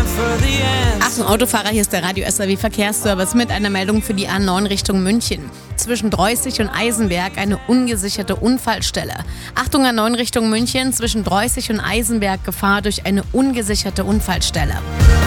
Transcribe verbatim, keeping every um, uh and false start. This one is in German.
Achtung Autofahrer, hier ist der Radio S R W Verkehrsservice mit einer Meldung für die A neun Richtung München. Zwischen Dreußig und Eisenberg eine ungesicherte Unfallstelle. Achtung A neun Richtung München, zwischen Dreußig und Eisenberg Gefahr durch eine ungesicherte Unfallstelle.